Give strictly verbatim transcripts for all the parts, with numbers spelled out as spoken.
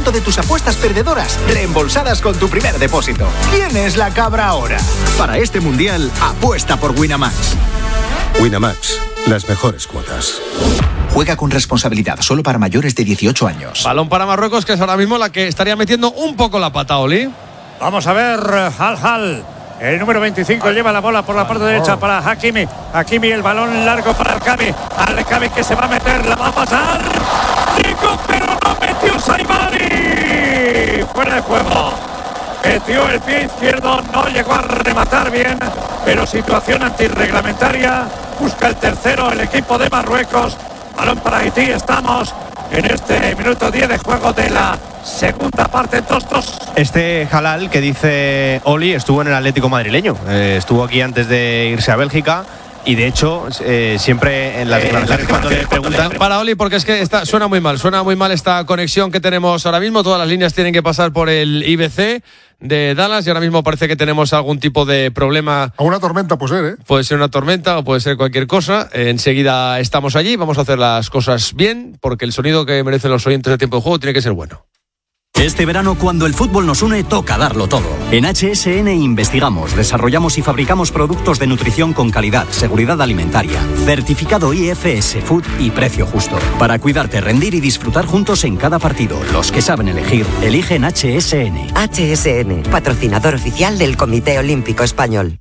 ciento de tus apuestas perdedoras reembolsadas con tu primer depósito. ¿Quién es la cabra ahora? Para este Mundial, apuesta por Winamax. Winamax, las mejores cuotas. Juega con responsabilidad, solo para mayores de dieciocho años. Balón para Marruecos, que es ahora mismo la que estaría metiendo un poco la pata, Oli. Vamos a ver, Hal Hal. El número veinticinco lleva la bola por la parte derecha para Hakimi. Hakimi, el balón largo para Alcami. Alcami que se va a meter, la va a pasar. Rico, pero no metió Saibari. Fuera de juego. Metió el pie izquierdo, no llegó a rematar bien, pero situación antirreglamentaria. Busca el tercero el equipo de Marruecos. Balón para Haití, estamos en este minuto diez de juego de la segunda parte, dos dos. Este Halal que dice Oli estuvo en el Atlético madrileño, eh, estuvo aquí antes de irse a Bélgica. Y de hecho, eh, siempre en las declaraciones eh, cuando le preguntan. Para Oli, porque es que está, suena muy mal, suena muy mal esta conexión que tenemos ahora mismo. Todas las líneas tienen que pasar por el I B C de Dallas y ahora mismo parece que tenemos algún tipo de problema. A una tormenta puede ser, ¿eh? Puede ser una tormenta o puede ser cualquier cosa. Eh, enseguida estamos allí, vamos a hacer las cosas bien, porque el sonido que merecen los oyentes de Tiempo de Juego tiene que ser bueno. Este verano, cuando el fútbol nos une, toca darlo todo. En H S N investigamos, desarrollamos y fabricamos productos de nutrición con calidad, seguridad alimentaria, certificado I F S Food y precio justo. Para cuidarte, rendir y disfrutar juntos en cada partido. Los que saben elegir, eligen H S N. H S N, patrocinador oficial del Comité Olímpico Español.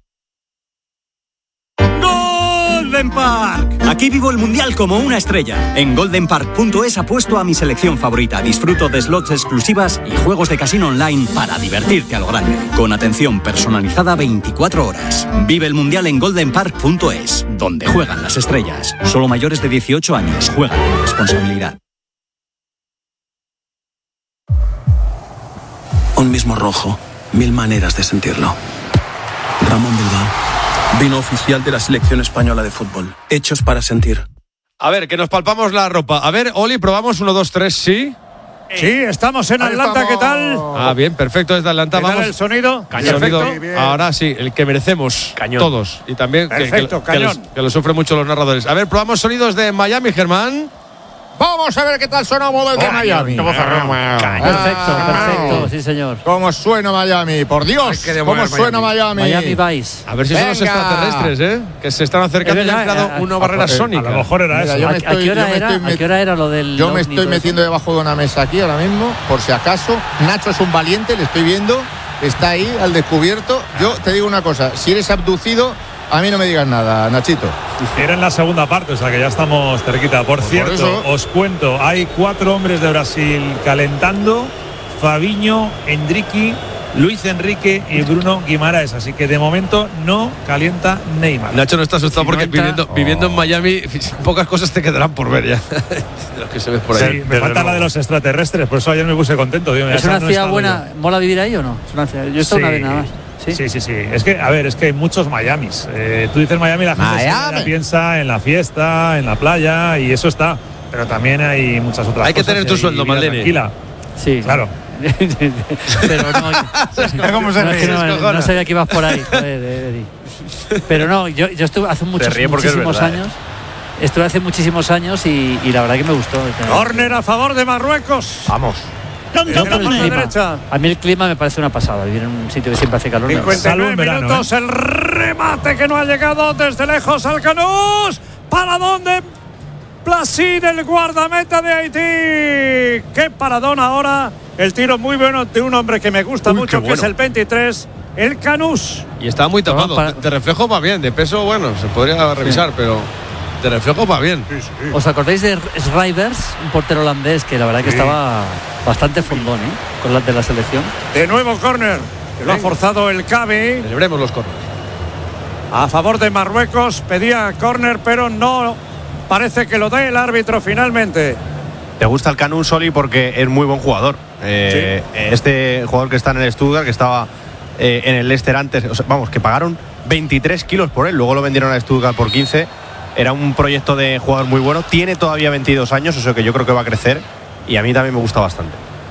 Golden Park. Aquí vivo el Mundial como una estrella. En golden park punto es apuesto a mi selección favorita, disfruto de slots exclusivas y juegos de casino online para divertirte a lo grande. Con atención personalizada veinticuatro horas. Vive el Mundial en golden park punto es, donde juegan las estrellas. Solo mayores de dieciocho años, juegan con responsabilidad. Un mismo rojo, mil maneras de sentirlo. Ramón Bilbao. Vino oficial de la selección española de fútbol. Hechos para sentir. A ver, que nos palpamos la ropa. A ver, Oli, probamos uno, dos, tres, ¿sí? Sí, estamos en Atlanta, estamos. ¿Qué tal? Ah, bien, perfecto, desde Atlanta. ¿Qué vamos. tal el sonido? Cañón. Sonido, ahora sí, el que merecemos cañón. Todos. Y también perfecto, que, que, que, los, que lo sufren mucho los narradores. A ver, probamos sonidos de Miami, Germán. Vamos a ver qué tal sonamos desde oh, Miami. Perfecto, perfecto, sí señor. ¿Cómo suena Miami? Por Dios, ¿cómo suena Miami? Miami Vice. A ver si Venga. Son los extraterrestres, ¿eh? Que se están acercando y han creado una barrera sónica. A lo mejor era Mira, eso. ¿A, ¿A, qué hora era, ¿A qué hora era lo del Yo me estoy metiendo debajo de una mesa aquí ahora mismo, por si acaso. Nacho es un valiente, le estoy viendo. Está ahí, al descubierto. Yo te digo una cosa, si eres abducido, a mí no me digas nada, Nachito. Era en la segunda parte, o sea que ya estamos cerquita. Por pues cierto, por os cuento, hay cuatro hombres de Brasil calentando: Fabinho, Endrique, Luis Enrique y Bruno Guimaraes. Así que de momento no calienta Neymar. Nacho no está asustado si porque no entra, viviendo, oh. viviendo en Miami pocas cosas te quedarán por ver ya. De los que se ven por ahí. Sí, me falta la de los extraterrestres, por eso ayer me puse contento. Digo, ¿Es una ciudad no buena? Yo. ¿Mola vivir ahí o no? Es una ciudad. Yo he estado sí. una vez nada más. ¿Sí? sí, sí, sí. Es que, a ver, es que hay muchos Miamis. Eh, tú dices Miami, la gente Miami. piensa en la fiesta, en la playa, y eso está. Pero también hay muchas otras hay cosas. Hay que tener tu sueldo, Maldini. Tranquila. Sí. Claro. Pero no, ¿Cómo se no, ríe? Es que no, no sabía que ibas por ahí. Joder, pero no, yo, yo estuve hace muchos, muchísimos verdad, años. Eh. Estuve hace muchísimos años y, y la verdad que me gustó. Córner a favor de Marruecos. Vamos. A mí el clima me parece una pasada. Vivir en un sitio que siempre hace calor. cincuenta y nueve minutos, ¿eh? El remate que no ha llegado desde lejos al Canús. ¿Para dónde? Placide, el guardameta de Haití. Qué paradón ahora. El tiro muy bueno de un hombre que me gusta Uy, mucho, bueno. que es el veintitrés, el Canús. Y está muy tapado. Para... De reflejo va bien, de peso, bueno, se podría revisar, sí. pero... De reflejo va bien. Sí, sí. ¿Os acordáis de Schrijvers, un portero holandés que la verdad que sí. estaba bastante fondón, ¿eh? Con la de la selección? De nuevo córner, que lo ha forzado el Cavi. Celebremos los córneres. A favor de Marruecos, pedía córner, pero no parece que lo dé el árbitro finalmente. Te gusta el Canú, Soli, porque es muy buen jugador. Eh, sí. Este jugador que está en el Stuttgart, que estaba eh, en el Leicester antes, o sea, vamos, que pagaron veintitrés kilos por él, luego lo vendieron al Stuttgart por quince. Era un proyecto de jugador muy bueno. Tiene todavía veintidós años, o sea que yo creo que va a crecer. Y a mí también me gusta bastante.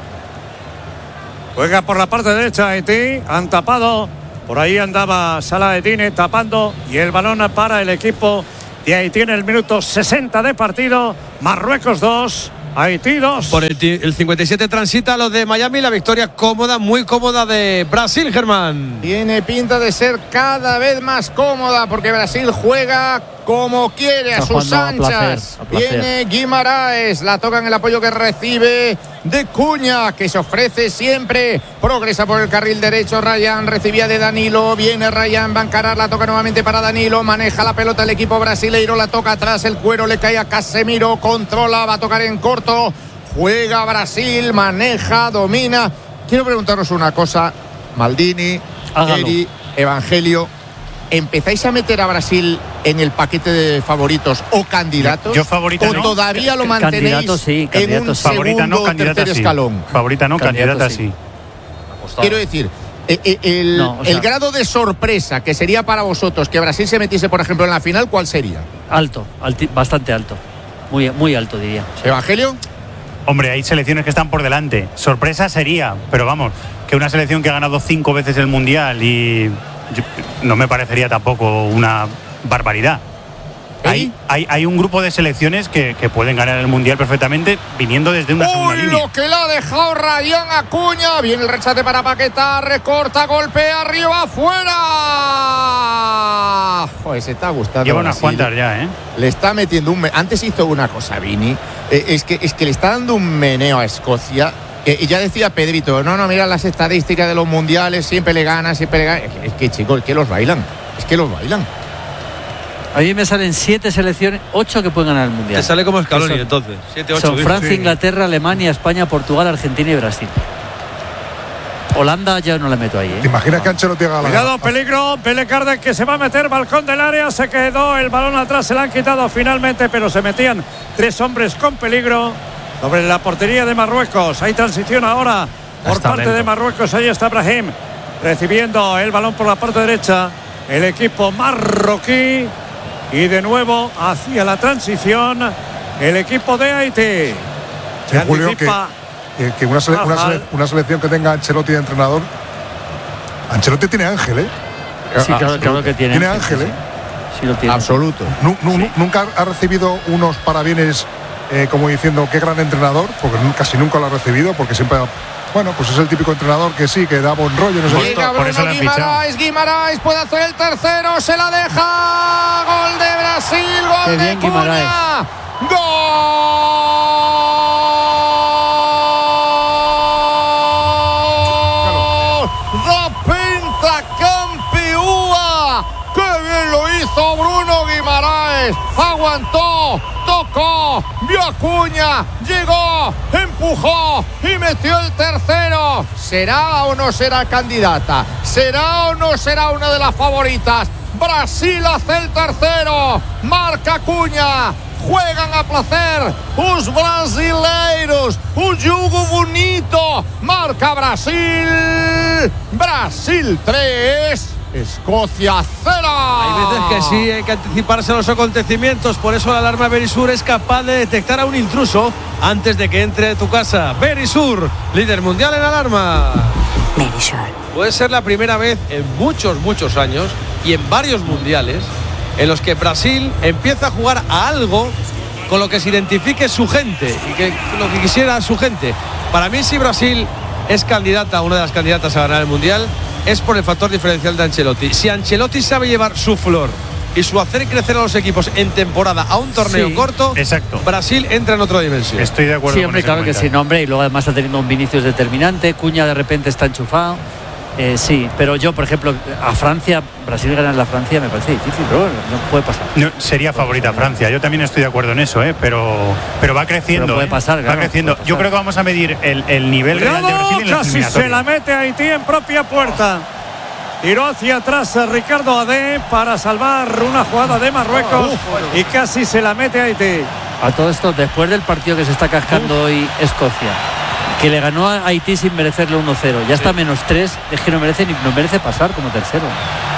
Juega por la parte derecha Haití. Han tapado. Por ahí andaba Salah Eddine tapando. Y el balón para el equipo de Haití en el minuto sesenta de partido. Marruecos dos, Haití dos. Por el, el cincuenta y siete transita los de Miami, la victoria cómoda, muy cómoda de Brasil, Germán. Tiene pinta de ser cada vez más cómoda porque Brasil juega como quiere, a sus anchas. A placer, a placer. Viene Guimaraes, la toca en el apoyo que recibe de Cuña, que se ofrece siempre. Progresa por el carril derecho. Ryan recibía de Danilo. Viene Ryan, va a encarar, la toca nuevamente para Danilo. Maneja la pelota el equipo brasileiro, la toca atrás. El cuero le cae a Casemiro. Controla, va a tocar en corto. Juega Brasil, maneja, domina. Quiero preguntaros una cosa, Maldini, Hágalo. Eri, Evangelio. ¿Empezáis a meter a Brasil en el paquete de favoritos o candidatos? Yo, yo favorita ¿O no. todavía lo mantenéis Candidato sí, en candidato un sí. Favorita no, segundo o candidata tercer sí. escalón? Favorita no, Candidato candidata sí. sí. Quiero decir, eh, eh, el, No, o sea- el grado de sorpresa que sería para vosotros que Brasil se metiese, por ejemplo, en la final, ¿cuál sería? Alto, alti- bastante alto. Muy, muy alto, diría. ¿Evangelio? Hombre, hay selecciones que están por delante. Sorpresa sería, pero vamos, que una selección que ha ganado cinco veces el Mundial y yo- no me parecería tampoco una barbaridad. Hay, hay, hay un grupo de selecciones que, que pueden ganar el Mundial perfectamente viniendo desde una segunda ¡Uy, línea. lo que le ha dejado Ryan Acuña! Viene el rechate para Paquetá, recorta, golpea, arriba, afuera. Joder, se está gustando. Lleva unas Brasil. cuantas ya, ¿eh? Le está metiendo un... me- Antes hizo una cosa, Vini. eh, es, que, es que le está dando un meneo a Escocia. eh, y ya decía Pedrito, no, no, mira las estadísticas de los mundiales, siempre le gana, siempre le gana. Es que, es que, chicos, es que los bailan. Es que los bailan. A mí me salen siete selecciones, ocho que pueden ganar el Mundial. Te sale como Scaloni, Son- entonces. siete ocho. Son Francia, Inglaterra, Alemania, España, Portugal, Argentina y Brasil. Holanda ya no la meto ahí, ¿eh? ¿Te imaginas que Ancelotti haga la... Cuidado, peligro. Pele Cárdenas que se va a meter, balcón del área. Se quedó el balón atrás, se la han quitado finalmente, pero se metían tres hombres con peligro sobre la portería de Marruecos. Hay transición ahora por Está parte lento. de Marruecos. Ahí está Brahim recibiendo el balón por la parte derecha. El equipo marroquí. Y de nuevo hacia la transición el equipo de Haití. Sí, Julio, que, anticipa que- que una, sele- una, sele- una selección que tenga Ancelotti de entrenador. Ancelotti tiene ángel, ¿eh? Sí, claro, claro que tiene. Tiene ángel, ¿eh? Sí lo tiene. Absoluto. Nu- nu- Nunca ha recibido unos parabienes eh, como diciendo qué gran entrenador, porque nu- casi nunca lo ha recibido, porque siempre, ha- bueno, pues es el típico entrenador que sí, que da buen rollo, no sé qué. Llega por eso Bruno le han fichado. Guimaraes, Guimaraes puede hacer el tercero, se la deja. Gol de Brasil, gol Qué de bien, Cuña. Guimaraes. Gol. Da pentacampeúa. Qué bien lo hizo Bruno Guimaraes. Aguantó, tocó, vio a Cuña, llegó, empujó y metió el tercero. ¿Será o no será candidata? ¿Será o no será una de las favoritas? Brasil hace el tercero. Marca Cuña. Juegan a placer os brasileiros. Un jugo bonito. Marca Brasil. Brasil tres. Escocia cero. Hay veces que sí, hay que anticiparse a los acontecimientos. Por eso la alarma Verisur es capaz de detectar a un intruso antes de que entre a tu casa. Verisur, líder mundial en alarma. Verisur. Puede ser la primera vez en muchos, muchos años y en varios mundiales en los que Brasil empieza a jugar a algo con lo que se identifique su gente y que lo que quisiera su gente. Para mí, si Brasil es candidata, una de las candidatas a ganar el mundial, es por el factor diferencial de Ancelotti. Si Ancelotti sabe llevar su flor y su hacer crecer a los equipos en temporada a un torneo Sí. corto, Exacto. Brasil entra en otra dimensión. Estoy de acuerdo Sí, con hombre, ese claro que sí, comentario. no, hombre, y luego además está teniendo un Vinicius determinante, Cuña de repente está enchufado. Eh, sí, pero yo, por ejemplo, a Francia, Brasil ganar la Francia me parece difícil, pero bueno, no puede pasar. No, sería favorita Francia. Yo también estoy de acuerdo en eso, ¿eh? pero, pero va creciendo. Pero puede ¿eh? pasar, va claro, creciendo. puede pasar. Yo creo que vamos a medir el, el nivel real de Cuidado, Brasil en la casi se eliminatoria. la mete Haití en propia puerta. Tiró hacia atrás a Ricardo Adé para salvar una jugada de Marruecos y casi se la mete Haití. A todo esto, después del partido que se está cascando hoy Escocia, que le ganó a Haití sin merecerle uno cero, ya está menos tres, es que no merece, ni, no merece pasar como tercero.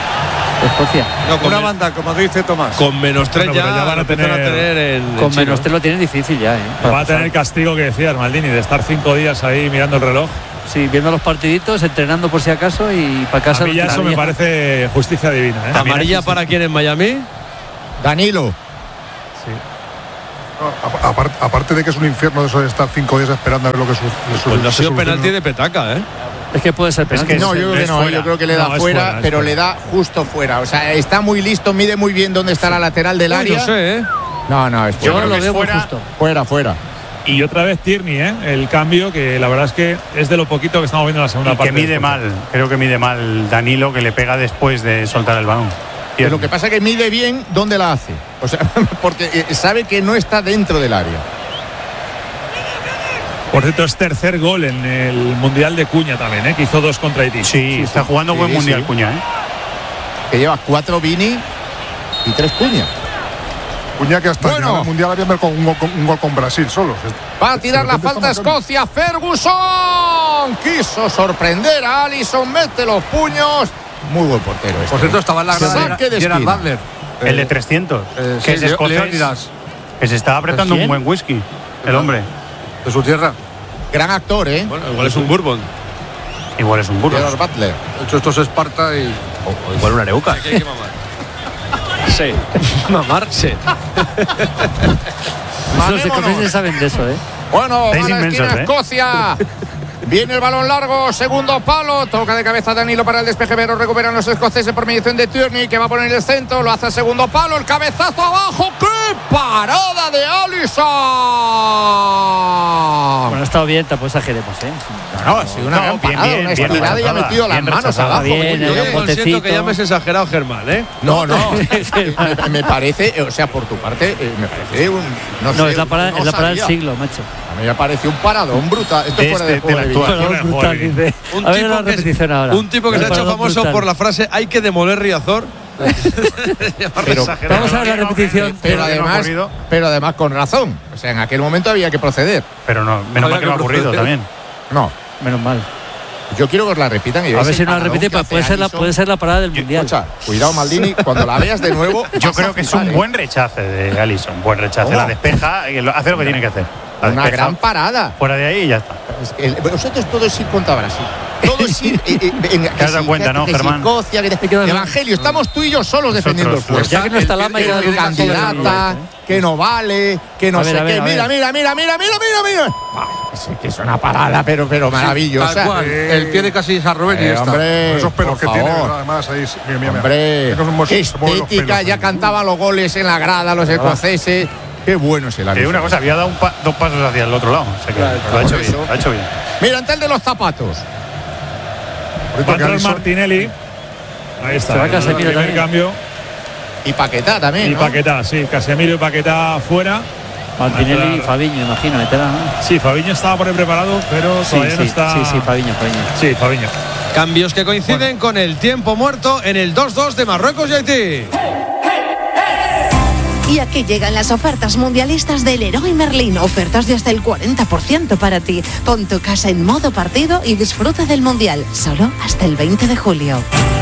Escocia. No, con, Una men- banda, como dice Tomás. con menos tres Bueno, ya, pero ya van a empiezan tener- el- Con el chino. menos tres lo tiene difícil ya, ¿eh? Va Para a tener el pasar. castigo que decías, Maldini, de estar cinco días ahí mirando el reloj. Sí, viendo los partiditos, entrenando por si acaso y para casa. A mí ya no eso me tira. parece justicia divina, ¿eh? ¿Amarilla para quién en Miami? Danilo. No, aparte, aparte de que es un infierno eso de estar cinco días esperando a ver lo que sucede. Pues no ha sido penalti de petaca, ¿eh? Es que puede ser penalti. Es que no, yo creo que no, yo creo que le da No, fuera, fuera, pero fuera. le da justo fuera. O sea, está muy listo, mide muy bien dónde está la lateral del Uy, área. no sé, ¿eh? No, no, es Yo fuera. lo veo muy fuera, justo. fuera, fuera. Y otra vez Tierney, ¿eh? El cambio, que la verdad es que es de lo poquito que estamos viendo en la segunda Y parte. que mide mal, creo que mide mal Danilo, que le pega después de soltar el balón. Pero lo que pasa es que mide bien dónde la hace. O sea, porque sabe que no está dentro del área. Por cierto, es tercer gol en el Mundial de Cuña también, ¿eh? Que hizo dos contra Haití. Sí, está jugando sí, buen mundial sí. Cuña, ¿eh? Que lleva cuatro Vini y tres Cuña. Cuña que hasta Bueno. el final del mundial había marcado un, gol con- un gol con Brasil solo. Va a tirar De la repente falta está marcando. Escocia. Ferguson quiso sorprender a Alisson. Mete los puños. Muy buen portero. Este. Por cierto, estaba en la grada Saque de Gerard esquina. Butler. El de trescientos. Eh, que sí, es Leo- escocés, Leónidas, que se está apretando ¿Quién? un buen whisky. El hombre. de su tierra. Gran actor, ¿eh? Bueno, igual es un Bourbon. Igual es un burro. Gerard Butler. De hecho, esto es Esparta y. O igual una Areuca. Aquí hay que mamar. Sí. Mamar, sí. Los escoceses saben de eso, ¿eh? Bueno, Estáis va a la inmensos, esquina ¿eh? Escocia. Viene el balón largo, segundo palo, toca de cabeza Danilo para el despeje, pero recuperan los escoceses por mediación de Tierney, que va a poner el centro, lo hace al segundo palo, el cabezazo abajo, ¡qué parada de Alisson! Bueno, ha estado bien, tampoco exageremos, ¿eh? No, no, ha sido una No, gran bien, parada, bien, una bien estirada y ha rechazada, metido las bien manos rechazada. abajo. Bien, muy era Yo un consiento botecito. que llames exagerado, Germán, ¿eh? No, no, me, me parece, o sea, por tu parte, eh, me parece un. No, No, sé, es la parada, no es la parada del sabía. siglo, macho. A mí me parece un paradón brutal. Esto De fuera de este- juego de de la vida. actuación. Pero brutal, dice. Un A ver tipo la que es- repetición ahora. Un tipo que se ha hecho Perdón, famoso brutal. por la frase hay que demoler Riazor. Pero- Vamos a ver la repetición. Pero Pero además, ocurrido. pero además con razón. O sea, en aquel momento había que proceder. Pero no, menos mal que no ha ocurrido también. No, Menos mal. yo quiero que os la repitan y A veáis ver si el no la paradón repite, que pues hace puede ser, la, Alisson. puede ser la parada del mundial. Escucha, cuidado Maldini, cuando la veas de nuevo. Yo vas creo a que es flipar, un ¿eh? buen rechace de Alisson. Buen rechace. ¿Cómo? La despeja y lo- hace lo que tiene que hacer. La Una despeja gran parada. fuera de ahí y ya está. Es que el- vosotros todo es ir contra Brasil. Todo es ir. eh, eh, en- que Te has dado si- cuenta, que- ¿no, que si Germán? Escocia, que te- Evangelio, estamos tú y yo solos defendiendo el Nosotros, juego. Ya que no está Lama, ya Que candidata, que no vale, que no A ver, sé a ver, qué. a Mira, ver. mira, mira, mira, mira, mira, mira. Ah, es que es una parada, pero, pero maravillosa. Tal cual. El pie de casi San Rubén y Eh, está. hombre, Esos pelos por que tiene, favor. además, ahí. Mira, mira, mira. Hombre, Mira cómo se- se mueven los estética, pelos ya ahí. cantaban los goles en la grada los escoceses. Qué bueno es el Te digo Alisson. una cosa, había dado un pa- dos pasos hacia el otro lado. O sea que Claro, lo ha hecho por bien. eso. Lo ha hecho bien. Mira, ante el de los zapatos. Ahorita Va a que entrar Alisson- Martinelli. Ahí está. Se va el Casemiro primer también. cambio. Y Paquetá también, Y ¿no? Paquetá, sí. Casemiro y Paquetá fuera. Martinelli y Entrar- Fabiño, imagino, meterá, ¿no? Sí, Fabiño estaba por ahí preparado, pero Sí, todavía sí, no está. sí, sí, Fabiño, Fabiño. Sí, Fabiño. Cambios que coinciden con el tiempo muerto en el dos dos de Marruecos y Haití. Y aquí llegan las ofertas mundialistas del Leroy Merlin. Ofertas de hasta el cuarenta por ciento para ti. Pon tu casa en modo partido y disfruta del mundial. Solo hasta el veinte de julio.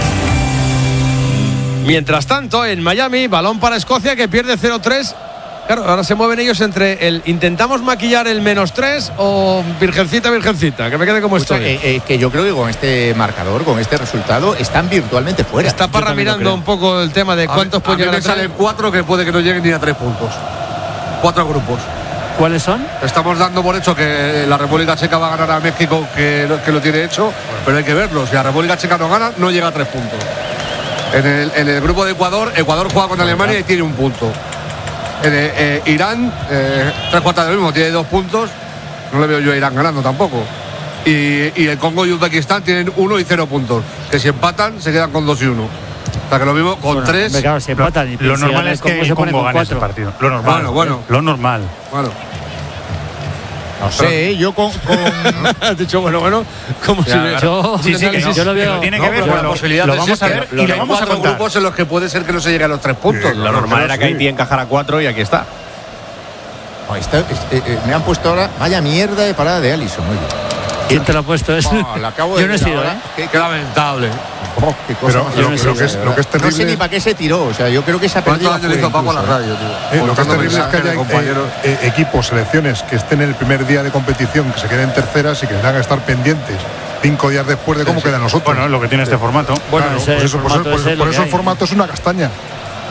Mientras tanto, en Miami, balón para Escocia que pierde cero tres. Claro, ahora se mueven ellos entre el intentamos maquillar el menos tres o virgencita, virgencita, que me quede como Escucha, estoy. eh, eh, que yo creo que con este marcador, con este resultado, están virtualmente fuera. Está Parra mirando un poco el tema de A cuántos mí- pueden a mí llegar me a tres. salen cuatro que puede que no lleguen ni a tres puntos. Cuatro grupos. ¿Cuáles son? Estamos dando por hecho que la República Checa va a ganar a México, que lo, que lo tiene hecho, pero hay que verlo. Si la República Checa no gana, no llega a tres puntos. En el, en el grupo de Ecuador, Ecuador juega con Alemania y tiene un punto. En el- eh, Irán, eh, tres cuartas de lo mismo, tiene dos puntos. No le veo yo a Irán ganando tampoco. Y, y el Congo y Uzbekistán tienen uno y cero puntos. Que si empatan, se quedan con dos y uno. O sea que lo mismo con Bueno, tres. hombre, claro, si empatan y Lo si normal gana es que Congo, el se pone Congo con gane ese cuatro. partido. Lo normal. Bueno, bueno. Lo normal. Bueno, No sé, yo con. con- Has dicho, bueno, bueno, como si. Yo, Sí, sí, que no, yo lo que veo. lo tiene no, que ver pero con la lo- posibilidad lo de vamos a ver y lo hay vamos a cuatro contar. grupos en los que puede ser que no se llegue a los tres puntos. Lo normal era que Haití encajara cuatro y aquí está. Oh, está- es- eh, eh, me han puesto ahora. Vaya mierda de parada de Alisson, oye. ¿Quién te lo ha puesto? Es... Oh, la acabo de Yo no he ver sido, ahora. ¿eh? Qué, Qué lamentable. oh, qué cosa Pero más lo, horrible, lo que es, de lo que es verdad. No sé terrible. ni para qué se tiró. O sea, yo creo que se ha ¿Cuántos perdido. años le hizo Paco a la radio, tío? Eh, lo que es Contando terrible es que mensajes de haya compañeros. eh, eh, equipos, selecciones que estén en el primer día de competición, que se queden terceras y que tengan que estar pendientes cinco días después de cómo quedan nosotros. Bueno, es lo que tiene este formato. Bueno, Claro, pues ese eso, por formato eso, por ese es eso- por lo eso que el hay. formato es una castaña.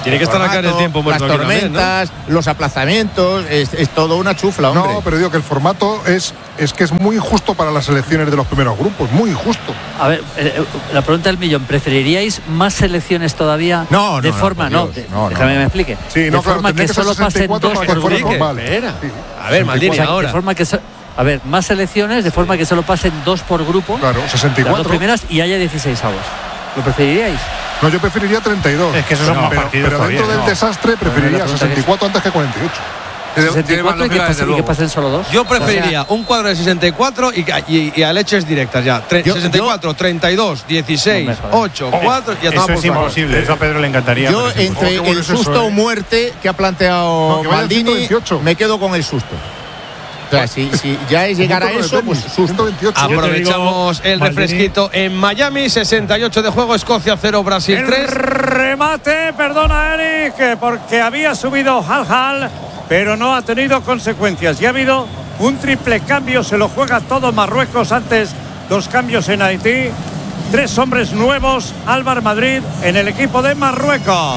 Tiene que estar acá en el tiempo las muerto aquí también, tormentas, ¿no? Los aplazamientos, es, es todo una chufla, hombre. No, pero digo que el formato es, es que es muy injusto para las selecciones de los primeros grupos, muy injusto. A ver, eh, la pregunta del millón, ¿preferiríais más selecciones todavía? No, no, de no, forma, no, no, Dios, de- no, déjame no. me explique. Sí, de no, claro, forma tendría que que ser solo pasen sesenta y cuatro dos para por que fuera grupo. normal. Espera. Sí. A ver, Maldini, O sea, ahora. de forma que so- a ver, más selecciones, de forma que solo pasen dos por grupo. Claro, sesenta y Las dos cuatro. primeras y haya dieciséis avos. ¿Lo preferiríais? No, yo preferiría treinta y dos. Es que esos son pero, más pero, partidos pero dentro todavía, del ¿no? desastre preferiría pregunta sesenta y cuatro antes que cuarenta y ocho. Tiene- tiene sesenta y más cuatro y que, lógica, pasen, desde y que luego. pasen solo dos. Yo preferiría un cuadro de sesenta y cuatro y, y, y a leches directas ya. Tre- Yo- sesenta y cuatro, treinta y dos, dieciséis, No me jodas. ocho, cuatro y ya Eso estamos es por saco. imposible. Eso a Pedro le encantaría. Yo pero es imposible. entre Oh, qué bueno el es eso, susto eh. o muerte que ha planteado No, que vaya Maldini, ciento veintiocho. me quedo con el susto. O sea, si, si ya es llegar a Como eso, pues susto. ciento veintiocho. Aprovechamos el Maldini- refresquito en Miami, sesenta y ocho de juego, Escocia cero, Brasil El tres. remate, perdona Eric, porque había subido Hal Hal, pero no ha tenido consecuencias. Y ha habido un triple cambio, se lo juega todo Marruecos antes, dos cambios en Haití. Tres hombres nuevos, Álvaro Madrid en el equipo de Marruecos.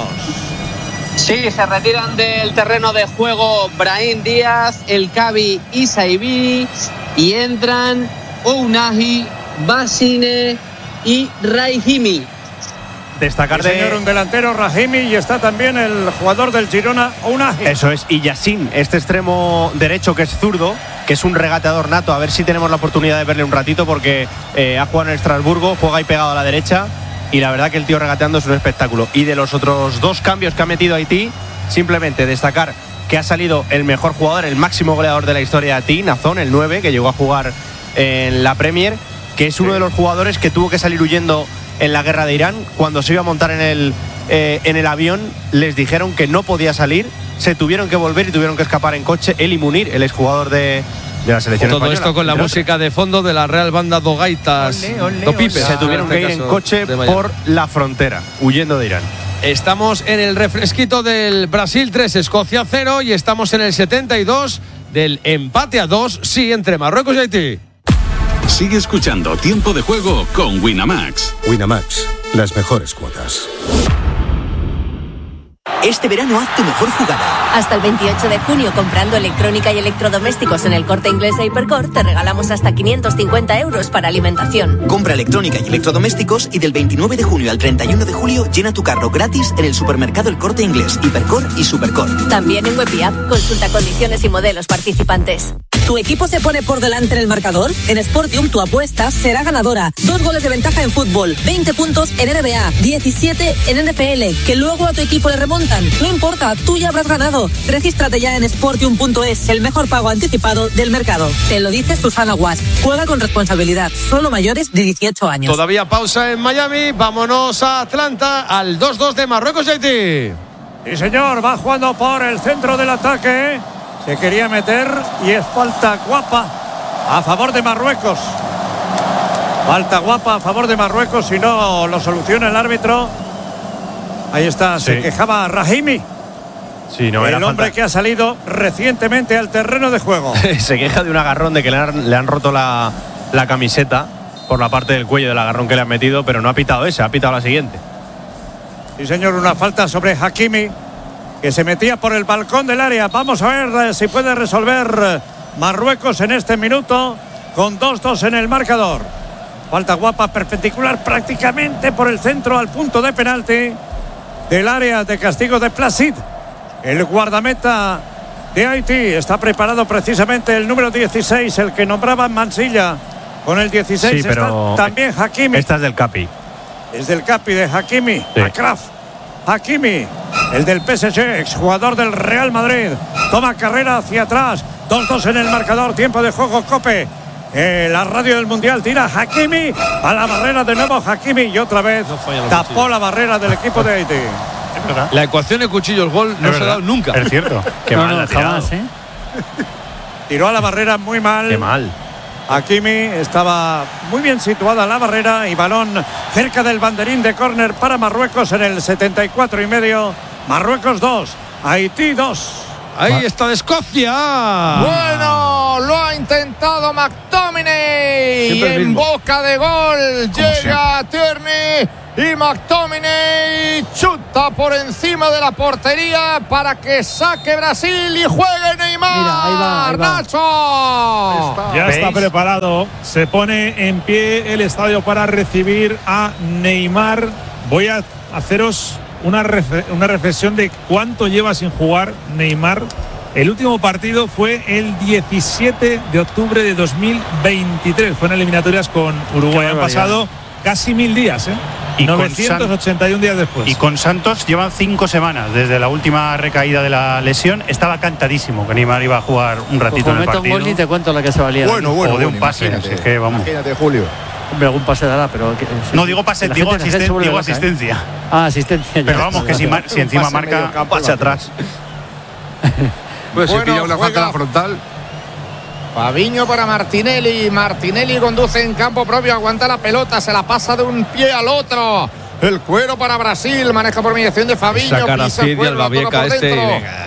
Sí, se retiran del terreno de juego Brahim Díaz, El Kabi y Saibi y entran Ounahi, Basine y Raihimi. Destacar Sí, señor, de. un delantero Rahimi y está también el jugador del Girona, Ounahi. Eso es, y Yassin, este extremo derecho que es zurdo, que es un regateador nato. A ver si tenemos la oportunidad de verle un ratito porque eh, ha jugado en el Estrasburgo, juega ahí pegado a la derecha. Y la verdad que el tío regateando es un espectáculo. Y de los otros dos cambios que ha metido Haití, simplemente destacar que ha salido el mejor jugador, el máximo goleador de la historia de Haití, Nazón, el nueve, que llegó a jugar en la Premier, que es uno de los jugadores que tuvo que salir huyendo en la guerra de Irán. Cuando se iba a montar en el, eh, en el avión, les dijeron que no podía salir, se tuvieron que volver y tuvieron que escapar en coche. Él y Munir, el exjugador de, de la selección Todo española. esto con la Entre música de fondo de la Real Banda do Gaitas, Ole, ole, do Pipes. Se tuvieron En este que ir en caso coche de Miami. por la frontera, huyendo de Irán. Estamos en el refresquito del Brasil tres, Escocia cero y estamos en el setenta y dos del empate a dos, sí, entre Marruecos y Haití. Sigue escuchando Tiempo de Juego con Winamax. Winamax, las mejores cuotas. Este verano haz tu mejor jugada. Hasta el veintiocho de junio, comprando electrónica y electrodomésticos en el Corte Inglés e Hipercor, te regalamos hasta quinientos cincuenta euros para alimentación. Compra electrónica y electrodomésticos y del veintinueve de junio al treinta y uno de julio llena tu carro gratis en el supermercado El Corte Inglés, Hipercor y Supercor. También en web y app, consulta condiciones y modelos participantes. ¿Tu equipo se pone por delante en el marcador? En Sportium tu apuesta será ganadora. Dos goles de ventaja en fútbol, veinte puntos en N B A, diecisiete en N F L, que luego a tu equipo le remontan. No importa, tú ya habrás ganado. Regístrate ya en sportium punto es, el mejor pago anticipado del mercado. Te lo dice Susana Guas. Juega con responsabilidad, solo mayores de dieciocho años. Todavía pausa en Miami, vámonos a Atlanta al dos dos de Marruecos y Haití. Sí, señor, va jugando por el centro del ataque. Se quería meter y es falta guapa a favor de Marruecos. Falta guapa a favor de Marruecos, si no lo soluciona el árbitro. Ahí está, se Sí. quejaba Rahimi. Sí, no, el era hombre falta. que ha salido recientemente al terreno de juego. Se queja de un agarrón, de que le han, le han roto la, la camiseta por la parte del cuello del agarrón que le han metido, pero no ha pitado ese, ha pitado la siguiente. Sí, señor, una falta sobre Hakimi, que se metía por el balcón del área. Vamos a ver eh, si puede resolver eh, Marruecos en este minuto con dos dos en el marcador. Falta guapa, perpendicular prácticamente por el centro al punto de penalti del área de castigo de Placid. El guardameta de Haití está preparado precisamente el número dieciséis, el que nombraba Mansilla. Con el dieciséis Sí, pero está también Hakimi. Esta es del Capi. Es del Capi de Hakimi, Sí. Akraf. Hakimi, el del P S G, exjugador del Real Madrid. Toma carrera hacia atrás. dos dos en el marcador, tiempo de juego, Cope. Eh, la radio del Mundial tira Hakimi a la barrera de nuevo Hakimi y otra vez tapó la barrera del equipo de Haití. La ecuación de cuchillos gol no se ha dado nunca. Es cierto. Qué No, mal no, la ha tirado. jamás, ¿eh? Tiró a la barrera muy mal. Qué mal. Hakimi estaba muy bien situada la barrera y balón cerca del banderín de córner para Marruecos en el setenta y cuatro y medio. Marruecos dos, Haití dos. Ahí está de Escocia. Bueno, lo ha intentado McTominay. Siempre el En mismo. boca de gol llega Tierney y McTominay chuta está por encima de la portería para que saque Brasil y juegue Neymar. Mira, ahí va, ahí va. Nacho. Ya ¿Veis? está preparado. Se pone en pie el estadio para recibir a Neymar. Voy a haceros una, ref- una reflexión de cuánto lleva sin jugar Neymar. El último partido fue el diecisiete de octubre de dos mil veintitrés. Fue en eliminatorias con Uruguay. Han pasado casi mil días, ¿eh? Y novecientos ochenta y uno días después. Y con Santos llevan cinco semanas desde la última recaída de la lesión. Estaba cantadísimo que Neymar iba a jugar un ratito pues en el meto partido. un gol y te cuento la que se valía. Bueno, bueno, o de bueno, un pase. imagínate, Es que, vamos. imagínate, Julio. Hombre, algún pase dará, pero... Que, sí, No sí. digo pase, La digo, gente- la gente asisten- se vuelve digo loca, ¿eh? asistencia. Ah, asistencia. Pero ya. vamos, que si, mar- si encima Pase marca, medio campo, pase atrás. Pues si Bueno, pilla una juega. falta en la frontal. Fabiño para Martinelli. Martinelli conduce en campo propio, aguanta la pelota, se la pasa de un pie al otro. El cuero para Brasil, maneja por mediación de Fabiño. Sacar a pisa el Cid y cuero, al la toca Babieca por este y dentro. venga.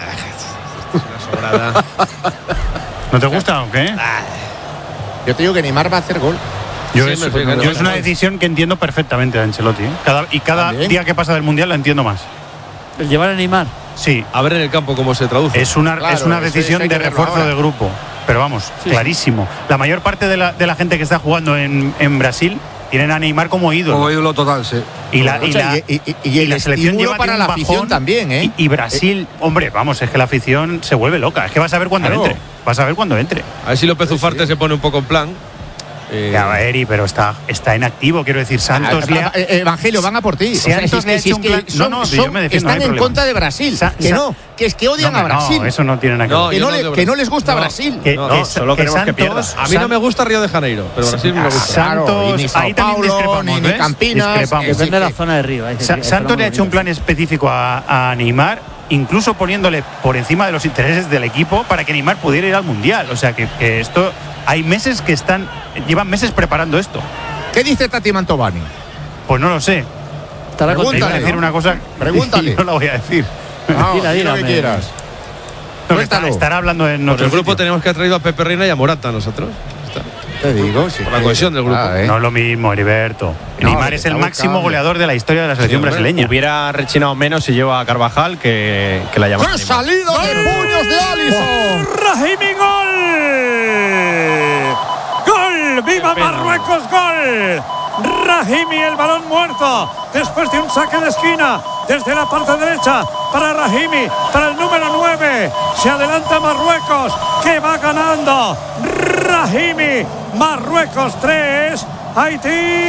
Una sobrada. ¿no te gusta o qué? Yo te digo que Neymar va a hacer gol. Yo, Sí, es, me fijo, yo no, es una no. decisión que entiendo perfectamente de Ancelotti, ¿eh? Cada, y cada También. día que pasa del Mundial la entiendo más. El llevar a Neymar. Sí, A ver en el campo cómo se traduce. es una, Claro, es una eso- decisión eso hay que de verlo refuerzo ahora. de grupo. Pero vamos, Sí, clarísimo. La mayor parte de la, de la gente que está jugando en, en Brasil tienen a Neymar como ídolo. Como ídolo total, sí. Y la, y la, y, y- y- y y el la selección estímulo lleva para de la un afición bajón, también, ¿eh? Y, y Brasil, hombre, vamos, es que la afición se vuelve loca. Es que vas a ver cuando Claro. entre. Vas a ver cuando entre. A ver si López Ufarte se pone un poco en plan. Eh, Ya, Eri, pero está, está en activo, quiero decir, Santos Ah, le ha- ah, eh, Evangelio, van a por ti. O sea, Santos si es le ha que- si hecho es un que plan- son- no, no, son- yo me defiendo, no están hay en problema. contra de Brasil. Sa- que sa- no, que es que odian No, a hombre, Brasil. No, eso no tiene nada que No, ver. que, yo no no le- odio que no Brasil. les gusta No. Brasil. Que, No, que- no, solo que queremos que Santos- pierda. a mí no me gusta Río de Janeiro, pero Brasil me gusta. Claro, Santos, y ni Sao ahí también Paulo, discrepamos, ni- ni ¿ves? Campinas, Discrepamos. es Depende de la que- zona de arriba. ahí sí, Sa- sí, Santos le ha muy hecho un bonito. plan específico a, a Neymar, incluso poniéndole por encima de los intereses del equipo para que Neymar pudiera ir al Mundial. O sea que, que esto, hay meses que están, llevan meses preparando esto. ¿Qué dice Tati Mantovani? Pues no lo sé. Estará Te iba a Pregúntale, decir ¿no? una cosa, Pregúntale. y no la voy a decir. No, Dila, di dila, lo que me- quieras. No, que está- Cuéntalo. estará hablando en Por otro el grupo sitio. tenemos que haber traído a Pepe Reina y a Morata nosotros. Está. Te digo, sí. Por la cohesión del grupo. Ah, ¿eh? No es lo mismo, Heriberto. No, Neymar que es el está máximo buscando. goleador de la historia de la selección Sí, hombre. brasileña. Hubiera rechinado menos si lleva a Carvajal que, que la llama. ¡Qué salida de puños de Alisson! Rahimi, gol. Gol, viva Qué pena. Marruecos, gol. Rahimi, el balón muerto después de un saque de esquina desde la parte derecha para Rahimi, para el número nueve. Se adelanta Marruecos, que va ganando. Rahimi, Marruecos tres, Haití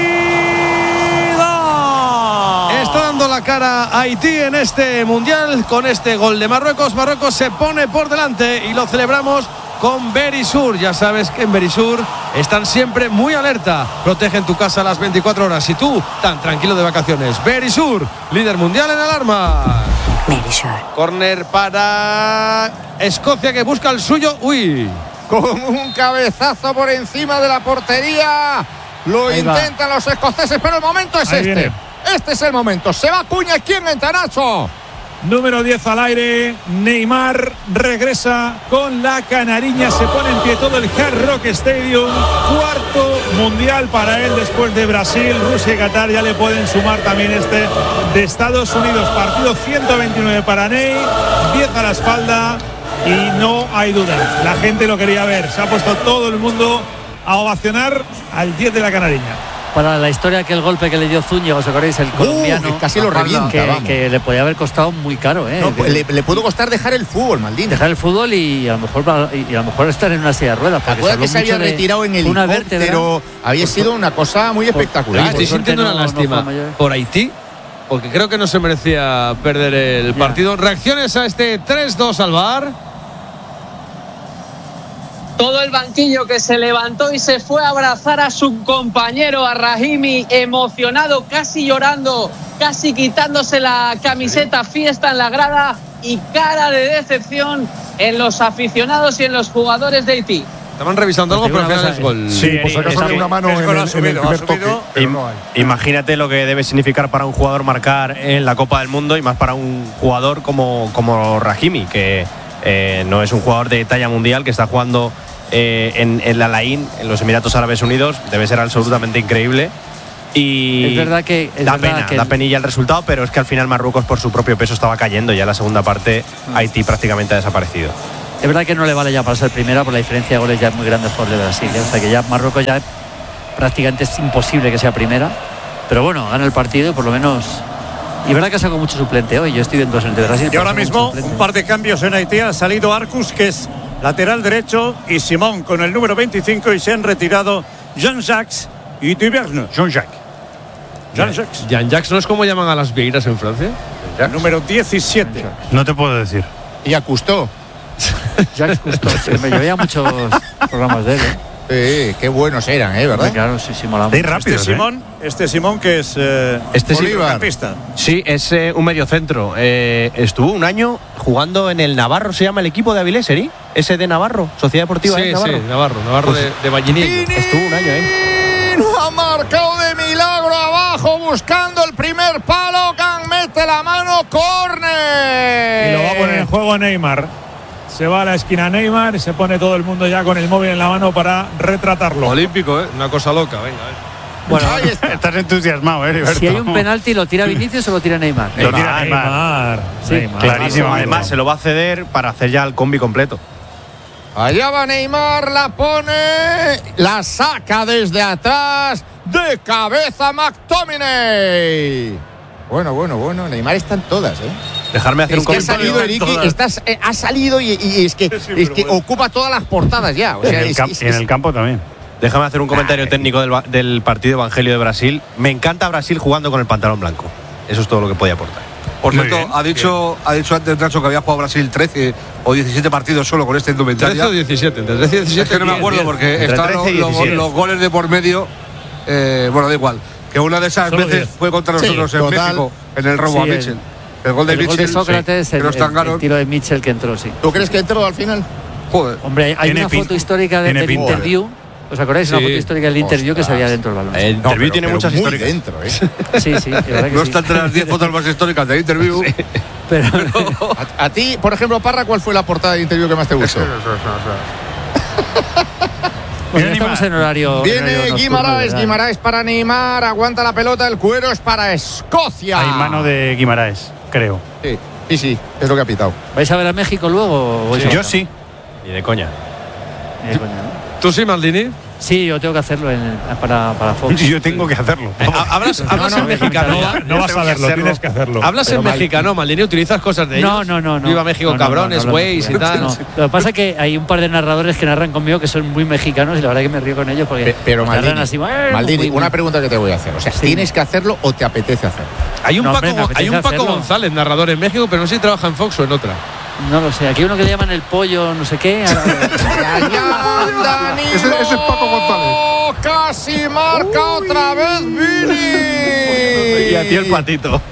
dos. Está dando la cara Haití en este mundial con este gol de Marruecos. Marruecos se pone por delante y lo celebramos con Berisur. Ya sabes que en Berisur están siempre muy alerta. Protegen tu casa a las veinticuatro horas y tú tan tranquilo de vacaciones. Berisur, líder mundial en alarma. Corner para Escocia, que busca el suyo. Uy. Con un cabezazo por encima de la portería. Lo Ahí va. intentan los escoceses, pero el momento es Ahí este. viene. Este es el momento. Se va Cuña. ¿Quién entra, Nacho? Número diez al aire. Neymar regresa con la canariña. Se pone en pie todo el Hard Rock Stadium. Cuarto mundial para él después de Brasil, Rusia y Qatar. Ya le pueden sumar también este de Estados Unidos. Partido ciento veintinueve para Ney. diez a la espalda. Y no hay duda. La gente lo quería ver. Se ha puesto todo el mundo a ovacionar al diez de la canariña. Para la historia que el golpe que le dio Zúñiga, ¿os acordáis? El colombiano. que casi lo revienta, que, vamos. que le podía haber costado muy caro, ¿eh? No, Que- le, le pudo costar dejar el fútbol, maldito. dejar el fútbol y a lo mejor y a lo mejor estar en una silla de ruedas. porque Acuérdate que habló se había mucho de retirado en una vértebra. helicóptero. Había sido una cosa muy espectacular. Oye, estoy por sintiendo suerte una no- no lástima fue mayor. por Haití, porque creo que no se merecía perder el Ya. partido. Reacciones a este tres dos al V A R. Todo el banquillo que se levantó y se fue a abrazar a su compañero, a Rahimi, emocionado, casi llorando, casi quitándose la camiseta, fiesta en la grada y cara de decepción en los aficionados y en los jugadores de Haití. Estaban revisando algo, pero al final es gol. Sí, Por si acaso es hay que- una mano en el, en el primer toque, pero no hay. Imagínate lo que debe significar para un jugador marcar en la Copa del Mundo y más para un jugador como, como Rahimi, que eh, no es un jugador de talla mundial, que está jugando eh, en, en la Al Ain, en los Emiratos Árabes Unidos. Debe ser absolutamente increíble. Y es verdad que es da verdad pena, que da el- penilla el resultado, pero es que al final Marruecos por su propio peso estaba cayendo. Ya en la segunda parte Haití prácticamente ha desaparecido. Es verdad que no le vale ya para ser primera, por la diferencia de goles ya es muy grande por el de Brasil, ¿eh? O sea que ya Marruecos ya prácticamente es imposible que sea primera. Pero bueno, gana el partido y por lo menos. Y verdad que ha sacado mucho suplente hoy. Yo estoy viendo el de Brasil. Y ahora mismo un par de cambios en Haití. Ha salido Arcus, que es lateral derecho, y Simón con el número veinticinco, y se han retirado Jean-Jacques y Duverne. Jean-Jacques. Jean-Jacques. Jean-Jacques no es como llaman a las vieiras en Francia. Número diecisiete. No te puedo decir. Y a Cousteau. Jacques Cousteau, sí, me veía muchos programas de él, ¿eh? Sí, qué buenos eran, ¿eh? ¿Verdad? Claro, sí, sí, mola Este mucho. Simón, este Simón que es eh, Este sí, mediocampista. Sí, es eh, un mediocentro. Eh, estuvo un año jugando en el Navarro, se llama el equipo de Avilés, ¿eh? Ese de Navarro, Sociedad Deportiva Sí, ¿eh? Navarro. sí, Navarro, Navarro Pues, de, de Vallinillo. Estuvo un año, ¿eh? Ha marcado de milagro abajo buscando el primer palo. Can mete la mano, córner. Y lo va a poner en juego Neymar. Se va a la esquina Neymar y se pone todo el mundo ya con el móvil en la mano para retratarlo. Olímpico, ¿eh? Una cosa loca, venga. Bueno, estás entusiasmado, ¿eh, Heriberto? si hay un penalti, ¿lo tira Vinicius o lo tira Neymar? Lo tira Neymar. Neymar. Sí, Neymar. Clarísimo. Además, se lo va a ceder para hacer ya el combi completo. Allá va Neymar, la pone, la saca desde atrás, de cabeza McTominay. Bueno, bueno, bueno, Neymar está en todas, ¿eh? Dejarme hacer es un que ha comentario. salido Eriki, estás, eh, ha salido y, y es que, es que ocupa todas las portadas ya. O sea, en, el es- cam- es- y en el campo también. Déjame hacer un comentario técnico del, ba- del partido Evangelio de Brasil. Me encanta Brasil jugando con el pantalón blanco. Eso es todo lo que podía aportar. Por Muy cierto, bien, ha dicho, ha dicho antes Nacho que había jugado Brasil trece o diecisiete partidos solo con este indumentaria. trece o diecisiete, entre trece y diecisiete. Es que no me diez, acuerdo diez. porque Entre estaban trece y los, los- diecisiete. los goles de por medio. Eh, bueno, da igual. Que una de esas Solo veces diez. fue contra Sí, nosotros en total. México, en el robo Sí, a el- Mitchell. El, gol de El gol Mitchell. de Sócrates, sí, el, que nos el- tangaron. el tiro de Mitchell que entró, sí. ¿Tú crees que entró al final? Joder. Hombre, hay Tiene una pin- foto histórica de- tiene del pinta. interview. ¿Os acordáis? Sí. Una foto histórica del interview que se veía dentro del balón. El No, interview pero- tiene pero muchas muy historias. dentro, ¿eh? Sí, sí, de verdad que No sí. está entre las diez fotos más históricas del interview. Pero, A, a ti, por ejemplo, Parra, ¿cuál fue la portada de interview que más te gustó? bueno, Viene estamos Neymar. en horario. en Viene horario nocturno, Guimaraes, ¿verdad? Guimaraes para Neymar, aguanta la pelota, el cuero es para Escocia. Hay mano de Guimaraes, creo. Sí, sí, sí, es lo que ha pitado. ¿Vais a ver a México luego? o vais a- Yo sí. Y de coña. Eh, coño, ¿no? ¿Tú sí, Maldini? Sí, yo tengo que hacerlo en- para, para Fox. Yo tengo que hacerlo. Ha- Hablas, hablas no, en no, mexicano. No, no vas a verlo, tienes que hacerlo. Hablas Pero en mal- mexicano, Maldini, utilizas cosas de No, ellos. no, no, no. Viva México, No, no, no, cabrones, no, güeyes no, y tal. no. Lo que pasa es que hay un par de narradores que narran conmigo que son muy mexicanos y la verdad que me río con ellos porque Pe- Pero narran Maldini, así. "Eh, Maldini, muy- muy-". una pregunta que te voy a hacer. O sea, Sí. ¿tienes que hacerlo o te apetece hacerlo? Hay un No, Paco, hombre, me hay un apetece Paco hacerlo. González, narrador en México, pero no sé si trabaja en Fox o en otra. No lo sé. Aquí hay uno que le llaman el pollo, no sé qué. ahora- Ese, ese es Paco González. Casi marca otra vez Vini. Y a ti el patito.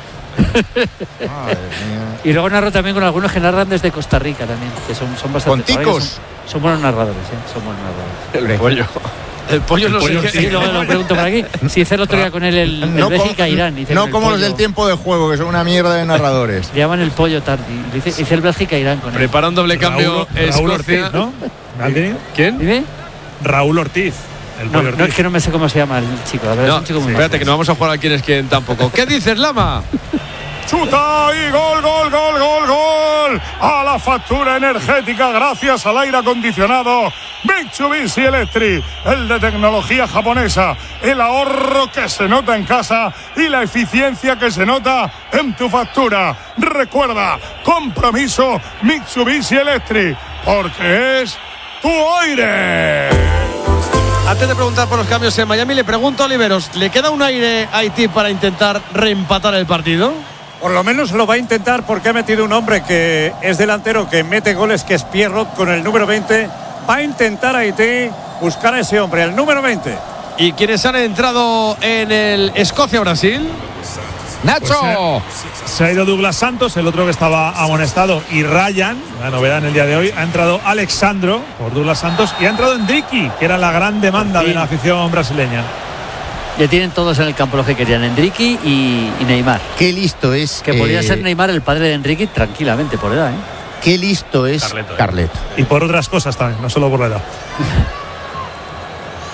Y luego narro también con algunos que narran desde Costa Rica también, que son, son bastante. ¿Con ticos? Son, son buenos narradores, ¿eh? Son buenos narradores. El pollo. El pollo no sé qué. Sí, luego lo pregunto por aquí. Si hice el otro día con él el, el No, Bélgica-Irán. como, hice no el como los pollo. del tiempo de juego, que son una mierda de narradores. Le llaman el pollo tardi. Hice, hice el Bélgica-Irán con él. Prepara un doble cambio Raúl, Raúl Escocia. Ortiz, ¿no? ¿Maldini? ¿Quién? ¿Dime? Raúl Ortiz. El No, pollo no, Ortiz. es que no me sé cómo se llama el chico. La verdad No, es un chico muy espérate, majo. que no vamos a jugar a quién es quién tampoco. ¿Qué dices, Lama? Chuta y gol, gol, gol, gol, gol. A la factura energética gracias al aire acondicionado Mitsubishi Electric, el de tecnología japonesa, el ahorro que se nota en casa y la eficiencia que se nota en tu factura. Recuerda, compromiso Mitsubishi Electric, porque es tu aire. Antes de preguntar por los cambios en Miami, le pregunto a Oliveros, ¿le queda un aire a Haití para intentar reempatar el partido? Por lo menos lo va a intentar porque ha metido un hombre que es delantero, que mete goles, que es Pierrot con el número veinte. Va a intentar Haití buscar a ese hombre, el número veinte. ¿Y quiénes han entrado en el Escocia-Brasil? ¡Nacho! Pues, se ha ido Douglas Santos, el otro que estaba amonestado, y Ryan, la novedad en el día de hoy. Ha entrado Alexandro por Douglas Santos y ha entrado Endricky, que era la gran demanda de la afición brasileña. Ya tienen todos en el campo los que querían, Endricky y, y Neymar. Qué listo es. Que podría eh, ser Neymar el padre de Endricky tranquilamente por edad, ¿eh? Qué listo es Carleto, ¿eh? Carleto. Y por otras cosas también, no solo por la edad.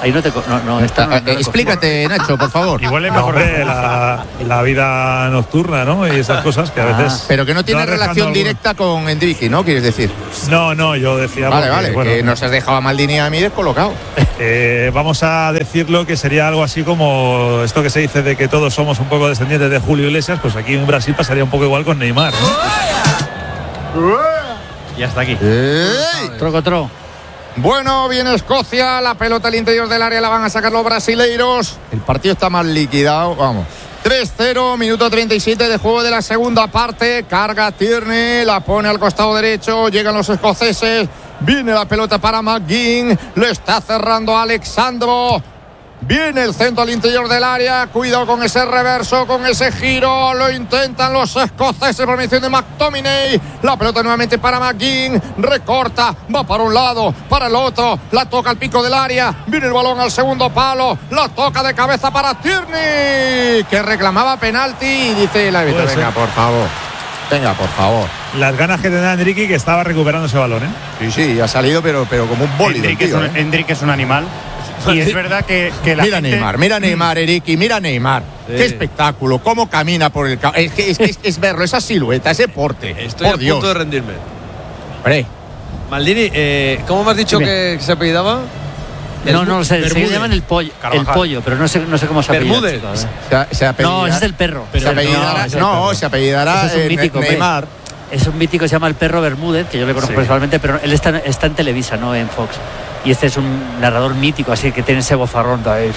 Ahí no te. co- No, no, esta no- no Eh, le cogí. Explícate, Nacho, por favor. Igual es mejor la, la vida nocturna, ¿no? Y esas cosas que a veces. Pero que no tiene vas dejando relación alguna- directa con Endricky, ¿no? ¿Quieres decir? No, no, yo decía. Vale, porque, vale, bueno, que nos has dejado a Maldini y a mí descolocado. eh, vamos a decirlo que sería algo así como esto que se dice de que todos somos un poco descendientes de Julio Iglesias, pues aquí en Brasil pasaría un poco igual con Neymar, ¿no? Y hasta aquí. Troco, tro. Bueno, viene Escocia, la pelota al interior del área la van a sacar los brasileiros. El partido está más liquidado, vamos. tres cero, minuto treinta y siete de juego de la segunda parte. Carga Tierney, la pone al costado derecho, llegan los escoceses. Viene la pelota para McGinn, lo está cerrando Alexandro. Viene el centro al interior del área. Cuidado con ese reverso, con ese giro. Lo intentan los escoceses por mención de McTominay. La pelota nuevamente para McGinn. Recorta, va para un lado, para el otro. La toca al pico del área. Viene el balón al segundo palo. La toca de cabeza para Tierney, que reclamaba penalti. Y dice el árbitro: Puede venga, ser. por favor. Venga, por favor. Las ganas que tenía Enrique, que estaba recuperando ese balón, ¿eh? Sí, sí, ha salido, pero, pero como un bólido. Enrique, tío, es un, ¿eh? Enrique es un animal. Y es verdad que, que la Mira gente- Neymar, mira Neymar, Eriki, mira Neymar. Sí. Qué espectáculo, cómo camina por el campo. Es, que- es, que es, es verlo, esa silueta, ese porte. Estoy por a Dios. punto de rendirme. Hombre, Maldini, eh, ¿cómo me has dicho Dime. que, que se apellidaba? No, no, se, se Bermúdez. llaman el pollo, el Carvajal. pollo, pero no sé, no sé cómo se apellida. Bermúdez. chico, a ver. se, se apellida- No, ese es el perro. se apellidará, ese es el no, perro. se apellidará Ese es un eh, mítico, hombre. Neymar. Es un mítico que se llama el perro Bermúdez, que yo le conozco Sí. personalmente, pero él está, está en Televisa, no en Fox. Y este es un narrador mítico, así que tiene ese vofarrón todavía.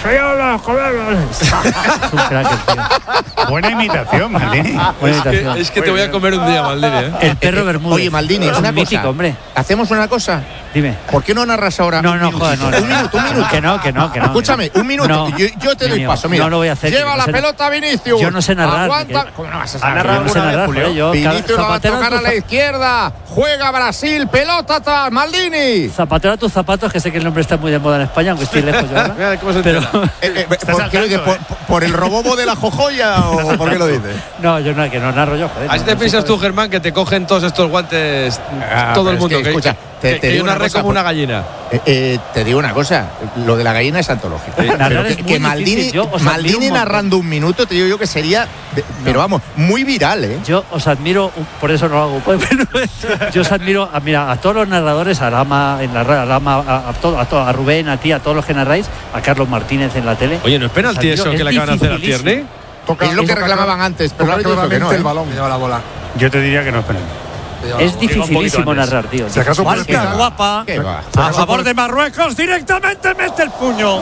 Es un crack, el tío. Buena imitación, Maldini. Buena Es imitación. que, es que te voy a comer un día, Maldini. ¿eh? El perro Eh, Bermúdez. Oye, Maldini, es una un mítico, cosa. hombre. Hacemos una cosa. Dime. ¿Por qué no narras ahora? No, un no, minutito? joder, no, no. Un minuto, un minuto. Que no, que no, que no. Escúchame, un minuto. No. yo, yo te doy Mío, paso, mira. no lo voy a hacer, Lleva que la no sé- pelota Vinicius. Yo no sé narrar, Aguanta. que- ¿Cómo no vas a Ha saber? narrado Yo no sé alguna vez, Julio. Yo, Vinicius la va a Zapatero tocar a tu la za- izquierda. Juega Brasil. Pelota atrás. Maldini. Zapatero a tus zapatos, que sé que el nombre está muy de moda en España, aunque estoy lejos yo ahora. Mira cómo se Pero entera. Eh, eh, ¿Por qué lo dices? ¿Por, por el robobo de la jojoya o por qué lo dices? no, yo no, que no narro yo, joder. Así no, te no piensas sé tú, cuál Germán, que te cogen todos estos guantes Ah, todo pero el es mundo. que, Que, escucha, te- que- te que digo una una red cosa, como una pues- gallina. Eh, eh, te digo una cosa, lo de la gallina es antológico. narrar Pero es que, muy que Maldini, difícil. Yo os admiro Maldini un montón. narrando un minuto, te digo yo que sería, de- pero vamos, muy viral, ¿eh? Yo os admiro, por eso no lo hago. Pues, bueno, yo os admiro a, mira, a todos los narradores, a Lama, en la ra- a, Lama, a, a, todo- a, todo- a Rubén, a ti, a todos los que narráis, a Carlos Martínez en la tele. Oye, ¿no es penalti Os admiro, eso que es le acaban de hacer a dificilísimo. Tierney? Toca- Es lo que toca- reclamaban antes, pero toca ahora dijo que claramente no, ¿eh? el balón. Lleva la bola. Yo te diría que no es penalti. Es dificilísimo antes. narrar, tío. Si acaso puedes Marca quitar- guapa. ¿Qué va? A favor de Marruecos, directamente mete el puño.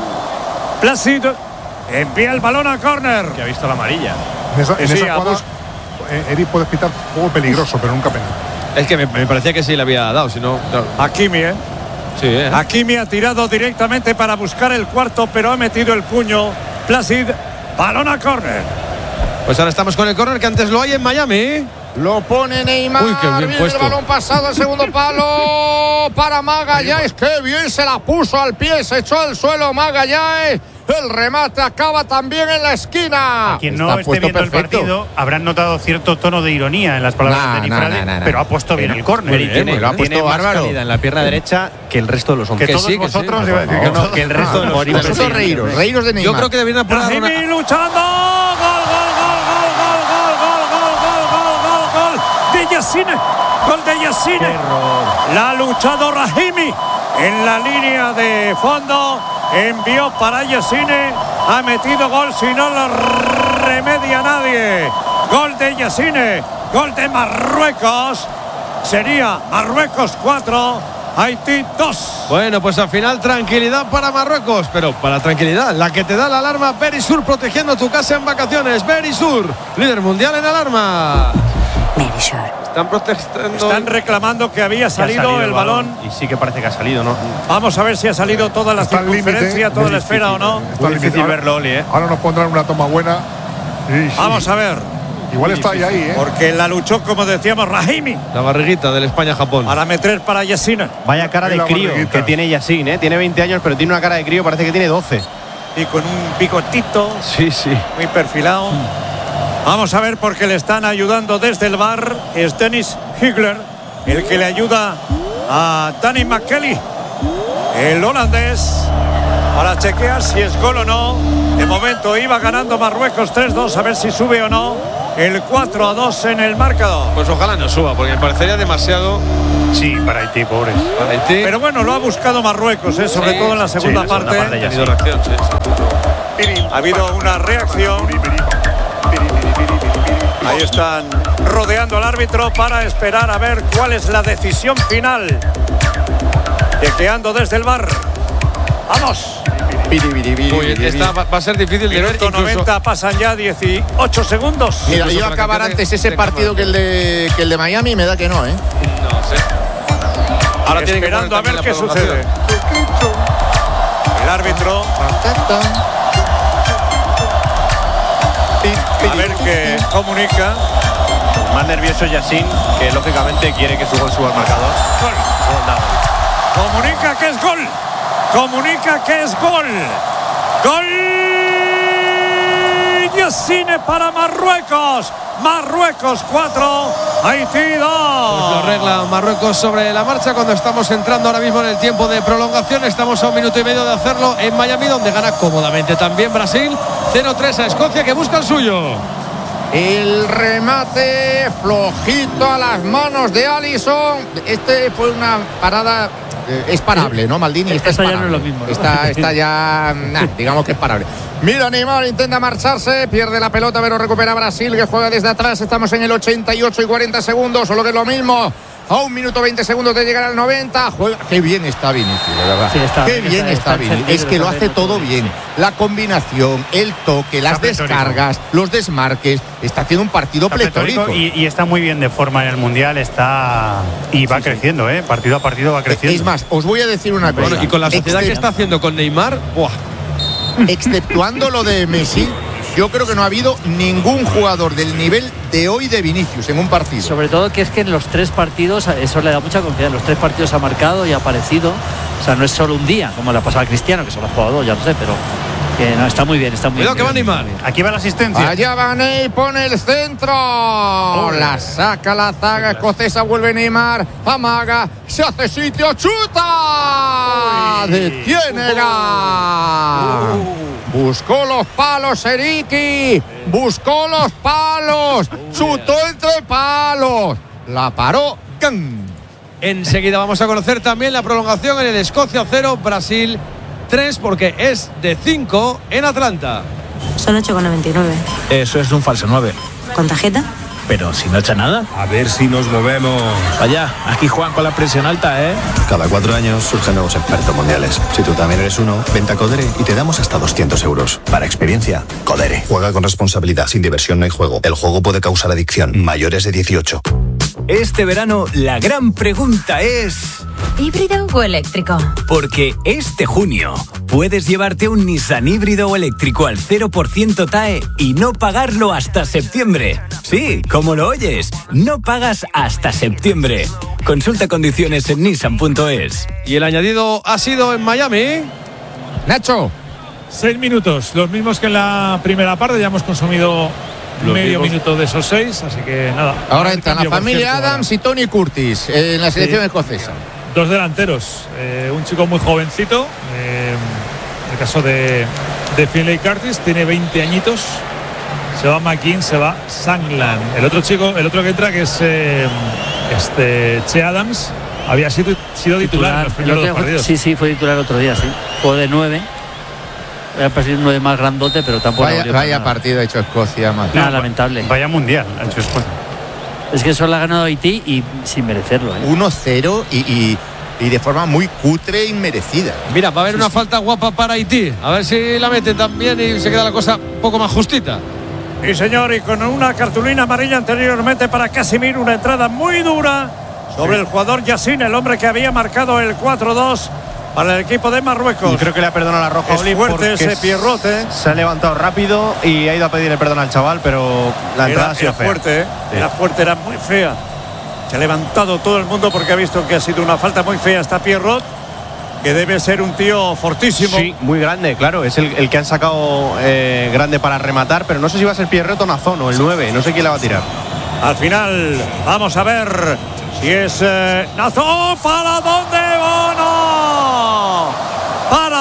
Placid envía el balón a córner. Que ha visto la amarilla. En esa, en Sí, esas a jugadas, eh, Eric puedes pitar juego peligroso, pero nunca penal. Es que me, me parecía que sí le había dado, si no. claro. Hakimi, ¿eh? Sí, ¿eh? Hakimi ha tirado directamente para buscar el cuarto, pero ha metido el puño. Placid, balón a córner. Pues ahora estamos con el córner que antes lo hay en Miami. Lo pone Neymar. Uy, qué bien Viene puesto. el balón pasado al segundo palo para Magallanes. Qué bien se la puso al pie. Se echó al suelo Magallanes. El remate acaba también en la esquina. Quien no Está esté puesto viendo perfecto. el partido habrán notado cierto tono de ironía en las palabras Nah, de nah, Nifrade, nah, nah, nah. pero ha puesto bien Pero- el córner. Muy bien, Tiene, lo ha puesto tiene más bárbaro. calidad en la pierna derecha que el resto de los hombres. Que Que todos sí, que sí. vosotros, iba a decir que No, no, todos. que el resto de los Por vosotros reíros, reíros de Neymar. Yo creo que deberían apurar una. Brahimi luchando. Gol, gol, gol, gol, gol, gol, gol, gol, gol, gol, gol, gol de Yassine. Gol de Yassine. La ha luchado Brahimi en la línea de fondo. Envió para Yassine. Ha metido gol, si no lo remedia nadie. Gol de Yassine. Gol de Marruecos. Sería Marruecos cuatro, Haití dos. Bueno, pues al final tranquilidad para Marruecos, pero para tranquilidad, la que te da la alarma Berisur protegiendo tu casa en vacaciones. Berisur, líder mundial en alarma. Están protestando. Están reclamando que había Que ha salido el balón. Y sí que parece que ha salido, ¿no? Vamos a ver si ha salido toda la Está al límite, circunferencia, toda muy la esfera o no. Está al Muy límite. difícil Ahora- verlo, Oli, ¿eh? Ahora nos pondrán una toma buena. Sí, sí. Vamos a ver. Igual está ahí, ahí, ¿eh? Porque la luchó, como decíamos, Brahimi. La barriguita del España-Japón. Para meter para Yassine. Vaya cara Ahí de la crío barriguita. que tiene Yassin, ¿eh? Tiene veinte años, pero tiene una cara de crío, parece que tiene doce. Y con un picotito Sí, sí. muy perfilado. Vamos a ver porque le están ayudando desde el bar. Es Dennis Higler, el que le ayuda a Danny McKelly, el holandés. para chequear si es gol o no. De momento iba ganando Marruecos tres dos, a ver si sube o no el cuatro a dos en el marcador. Pues ojalá no suba, porque me parecería demasiado. Sí, para Haití, pobres. Para Haití. Pero bueno, lo ha buscado Marruecos, ¿eh? Sobre sí, todo en la segunda, sí, la segunda parte. parte ya ha habido reacción, sí, sí. Ha habido una reacción. Ahí están rodeando al árbitro para esperar a ver cuál es la decisión final. Chequeando desde el V A R. ¡Vamos! Uy, esta va a ser difícil de ver. Minuto noventa, pasan ya dieciocho segundos. Mira, iba a acabar antes ese partido que el, de, que el de Miami, me da que no, ¿eh? No sé. Ahora tiene que esperando a ver qué sucede. El árbitro. A ver qué comunica. Más nervioso Yassin, que lógicamente quiere que su gol suba al marcador. Gol. Comunica que es gol. Comunica que es gol. Gol. Yassine para Marruecos. Marruecos cuatro, Haití dos. Pues lo arregla Marruecos sobre la marcha cuando estamos entrando ahora mismo en el tiempo de prolongación. Estamos a un minuto y medio de hacerlo en Miami, donde gana cómodamente también Brasil. cero tres a Escocia, que busca el suyo. El remate flojito a las manos de Alisson. Este fue una parada. Es parable, ¿no, Maldini? Esta, esta ya no es lo mismo, ¿no? Está, está ya, nah, digamos que es parable. Mira, Neymar intenta marcharse, pierde la pelota, pero recupera Brasil, que juega desde atrás. Estamos en el ochenta y ocho y cuarenta segundos, solo que es lo mismo. A un minuto veinte segundos de llegar al noventa. Juega. Qué bien está Vinicius, de verdad. Sí, está, Qué bien está, está Vinicius. Es que lo hace todo bien. La combinación, el toque, las descargas, los desmarques. Está haciendo un partido pletórico. Y, y está muy bien de forma en el Mundial. Está y va sí, creciendo, ¿eh? Partido a partido va creciendo. Es más, os voy a decir una cosa. Bueno, y con la sociedad Except... que está haciendo con Neymar, ¡buah! Exceptuando lo de Messi, yo creo que no ha habido ningún jugador del nivel de hoy de Vinicius en un partido. Sobre todo que es que en los tres partidos, eso le da mucha confianza. En los tres partidos ha marcado y ha aparecido. O sea, no es solo un día, como le ha pasado a Cristiano, que solo ha jugado dos, ya lo sé, pero que no, está muy bien, está muy Cuidado bien. Cuidado que va Neymar. Aquí va la asistencia. Allá va Ney, pone el centro. Oh, la saca la zaga escocesa, vuelve Neymar, amaga, se hace sitio, chuta. Uy. Detiene la. Uh. Buscó los palos Eriki, buscó los palos, chutó entre palos, la paró. ¡Can! Enseguida vamos a conocer también la prolongación en el Escocia cero, Brasil tres, porque es de cinco en Atlanta. Son ocho con noventa y nueve. Eso es un falso nueve. ¿Con tarjeta? Pero si no echa nada. A ver si nos movemos. Vaya, aquí juegan con la presión alta, ¿eh? Cada cuatro años surgen nuevos expertos mundiales. Si tú también eres uno, vente a Codere y te damos hasta doscientos euros. Para experiencia, Codere. Juega con responsabilidad. Sin diversión no hay juego. El juego puede causar adicción. Mayores de dieciocho. Este verano, la gran pregunta es... ¿híbrido o eléctrico? Porque este junio puedes llevarte un Nissan híbrido o eléctrico al cero por ciento T A E y no pagarlo hasta septiembre. Sí, como lo oyes, no pagas hasta septiembre. Consulta condiciones en nissan punto es. Y el añadido ha sido en Miami. Nacho. Seis minutos, los mismos que en la primera parte. Ya hemos consumido Los medio mismos. minuto de esos seis, así que nada. Ahora entran la familia cierto, Adams ahora. y Tony Curtis en la selección sí. escocesa. Dos delanteros, eh, un chico muy jovencito, eh, en el caso de, de Finlay Curtis, tiene veinte añitos, se va McKean, se va Sangland. El otro chico, el otro que entra, que es eh, este Che Adams, había sido, sido titular, titular en los primeros dos partidos. Sí, sí, fue titular el otro día, sí. Jugó de nueve. Voy a parecer un nueve más grandote, pero tampoco. Vaya, vaya partido ha hecho Escocia, más. Nada, lamentable. Vaya mundial ha hecho Escocia. Es que solo ha ganado Haití y sin merecerlo. ¿eh? uno cero y, y, y de forma muy cutre e inmerecida. Mira, va a haber sí, una sí. falta guapa para Haití. A ver si la mete también y se queda la cosa un poco más justita. Y señor, y con una cartulina amarilla anteriormente para Casimir, una entrada muy dura sobre sí. el jugador Yassin, el hombre que había marcado el cuatro dos para el equipo de Marruecos. Y creo que le ha perdonado la roja a Oli. Es fuerte ese Pierrote. Se ha levantado rápido y ha ido a pedirle perdón al chaval, pero la entrada era, ha sido era fea. fuerte, ¿eh? Sí. Era fuerte, era muy fea. Se ha levantado todo el mundo porque ha visto que ha sido una falta muy fea. Está Pierrot, que debe ser un tío fortísimo. Sí, muy grande, claro. Es el, el que han sacado eh, grande para rematar, pero no sé si va a ser Pierrot o Nazón o el nueve. No sé quién la va a tirar. Al final, vamos a ver si es eh, Nazón. ¿Para dónde? ¡Oh, no! ¿Para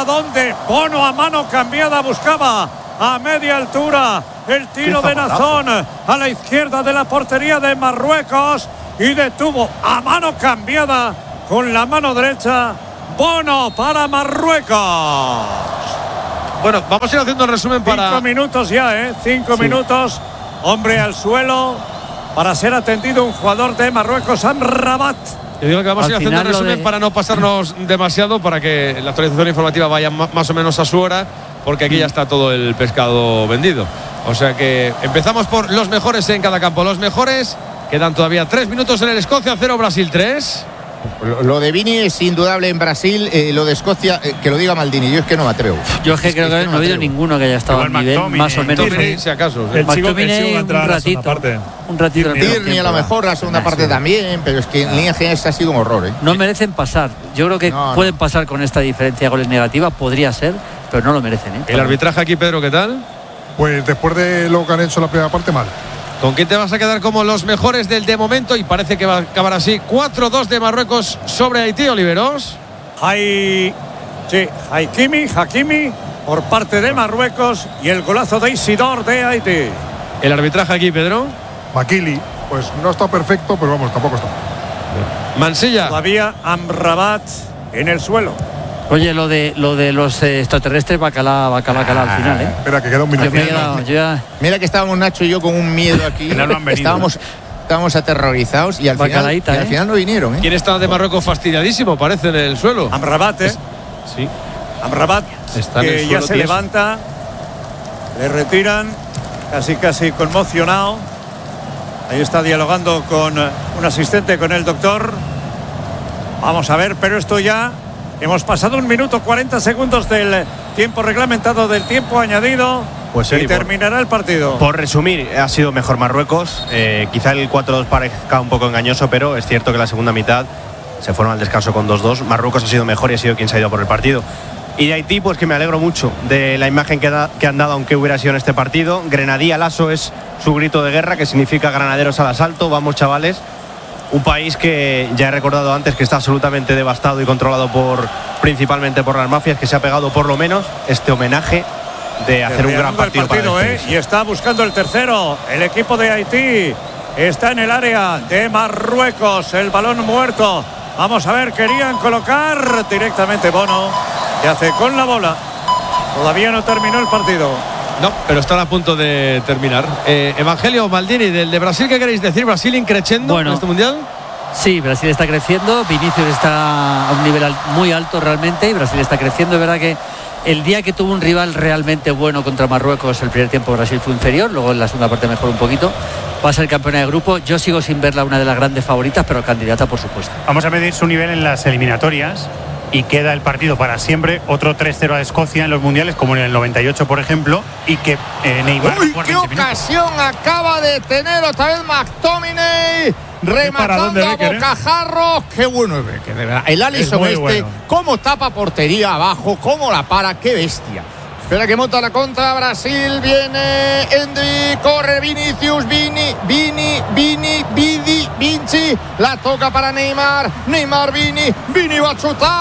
dónde? Bono a mano cambiada buscaba a media altura el tiro de Nazón a la izquierda de la portería de Marruecos y detuvo a mano cambiada con la mano derecha Bono para Marruecos. Bueno, vamos a ir haciendo el resumen para... Cinco minutos ya, ¿eh? Cinco sí. minutos. Hombre al suelo para ser atendido un jugador de Marruecos, Amrabat. Yo digo que vamos Al a ir haciendo el final lo resumen de- para no pasarnos demasiado, para que la actualización informativa vaya ma- más o menos a su hora, porque aquí ya está todo el pescado vendido. O sea que empezamos por los mejores en cada campo. Los mejores, quedan todavía tres minutos en el Escocia, cero Brasil tres. Lo, lo de Vini es indudable en Brasil, eh, lo de Escocia, eh, que lo diga Maldini, yo es que no me atrevo. Yo es que creo que, que no no ha habido atrevo. ninguno que haya estado al nivel más o menos. McTominay, si acaso. El chico que McTominay, sí va a un entrar a la segunda ratito. parte. Un ratito. Tierney, Tierney a lo mejor la segunda parte también, pero es que en línea general ha sido un horror, ¿eh? No merecen pasar. Yo creo que No, no. pueden pasar con esta diferencia de goles negativa, podría ser, pero no lo merecen, ¿eh? El arbitraje aquí, Pedro, ¿qué tal? Pues después de lo que han hecho en la primera parte, mal. ¿Con quién te vas a quedar como los mejores del de momento? Y parece que va a acabar así. cuatro dos de Marruecos sobre Haití, Oliveros. Hay, sí, Hakimi, Hakimi por parte de Marruecos y el golazo de Isidor de Haití. El arbitraje aquí, Pedro. Makili, pues no está perfecto, pero vamos, tampoco está. Mansilla. Todavía Amrabat en el suelo. Oye, lo de lo de los eh, extraterrestres bacalá, bacalá, bacalá al final, ¿eh? Espera, que queda un minuto. Yo me he quedado, yo ya- Mira que estábamos Nacho y yo con un miedo aquí. final no han venido. estábamos, estábamos aterrorizados y al, final, Bacalaíta, y al ¿eh? final no vinieron, ¿eh? ¿Quién está de Marruecos fastidiadísimo? Parece en el suelo. Amrabat, ¿eh? Sí. Amrabat, Está en el que ya suelo se tieso. levanta, le retiran, casi casi conmocionado. Ahí está dialogando con eh, un asistente, con el doctor. Vamos a ver, pero esto ya hemos pasado un minuto cuarenta segundos del tiempo reglamentado, del tiempo añadido. Pues y Eli, por- terminará el partido. Por resumir, ha sido mejor Marruecos. Eh, quizá el cuatro dos parezca un poco engañoso, pero es cierto que la segunda mitad se fueron al descanso con dos dos. Marruecos ha sido mejor y ha sido quien se ha ido por el partido. Y de Haití, pues que me alegro mucho de la imagen que, da- que han dado, aunque hubiera sido en este partido. Grenadí al aso es su grito de guerra, que significa granaderos al asalto. Vamos, chavales. Un país que ya he recordado antes que está absolutamente devastado y controlado por principalmente por las mafias, que se ha pegado por lo menos este homenaje de hacer un gran Reanuda el partido, para partido, el ¿eh? país. Y está buscando el tercero. El equipo de Haití está en el área de Marruecos. El balón muerto. Vamos a ver, querían colocar directamente Bono. ¿Qué hace con la bola? Todavía no terminó el partido. No, pero están a punto de terminar. Eh, Evangelio Maldini, del de Brasil, ¿qué queréis decir? ¿Brasil increciendo Bueno. en este mundial? Sí, Brasil está creciendo, Vinicius está a un nivel al- muy alto realmente y Brasil está creciendo. Es verdad que el día que tuvo un rival realmente bueno contra Marruecos, el primer tiempo Brasil fue inferior, luego en la segunda parte mejoró un poquito. Va a ser campeona de grupo. Yo sigo sin verla una de las grandes favoritas, pero candidata por supuesto. Vamos a medir su nivel en las eliminatorias y queda el partido para siempre. Otro tres cero a Escocia en los mundiales, como en el noventa y ocho, por ejemplo, y que eh, Neymar ¡Uy, por qué veinte minutos. ocasión acaba de tener otra vez McTominay! Rematando dónde, a Becker, eh? bocajarro. Qué bueno es Becker, de verdad. El Alisson muy este, bueno. cómo tapa portería abajo, cómo la para, qué bestia. Espera que monta la contra Brasil, viene Endri, corre Vinicius, Vini, Vini, Vini, Vidi, Vinci, la toca para Neymar, Neymar, Vini, Vini va a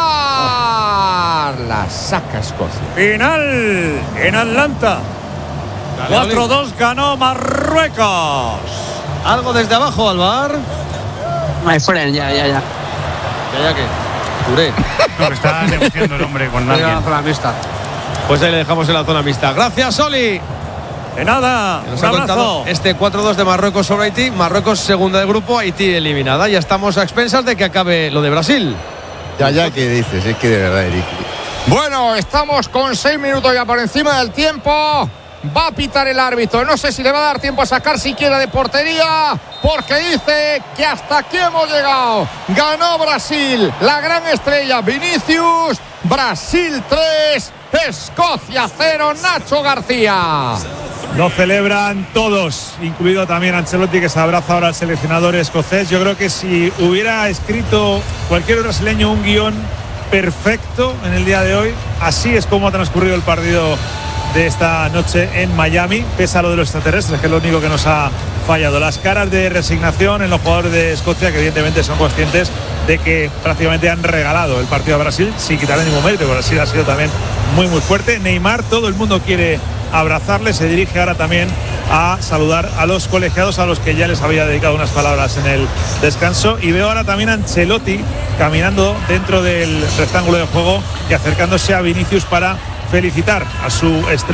chutar, la saca Escocia. Final en Atlanta. cuatro dos ganó Marruecos. Algo desde abajo, Alvar. My friend, ya, ya, ya. Ya, ya que. Puré. No, que está negociando el hombre con alguien. Pues ahí le dejamos en la zona mixta. Gracias, Oli. De nada, Nos un ha contado abrazo. este cuatro dos de Marruecos sobre Haití. Marruecos segunda de grupo, Haití eliminada. Ya estamos a expensas de que acabe lo de Brasil. Ya, ya, ¿qué dices? Es que de verdad, Eric. Bueno, estamos con seis minutos ya por encima del tiempo. Va a pitar el árbitro. No sé si le va a dar tiempo a sacar siquiera de portería, porque dice que hasta aquí hemos llegado. Ganó Brasil, la gran estrella Vinicius. Brasil tres, Escocia cero, Nacho García. Lo celebran todos, incluido también Ancelotti, que se abraza ahora al seleccionador escocés. Yo creo que si hubiera escrito cualquier brasileño un guión perfecto en el día de hoy, así es como ha transcurrido el partido de esta noche en Miami, pese a lo de los extraterrestres, que es lo único que nos ha fallado. Las caras de resignación en los jugadores de Escocia, que evidentemente son conscientes de que prácticamente han regalado el partido a Brasil sin quitarle ningún mérito. Brasil ha sido también muy muy fuerte. Neymar, todo el mundo quiere abrazarle, se dirige ahora también a saludar a los colegiados, a los que ya les había dedicado unas palabras en el descanso. Y veo ahora también a Ancelotti caminando dentro del rectángulo de juego y acercándose a Vinicius para felicitar a su estrella.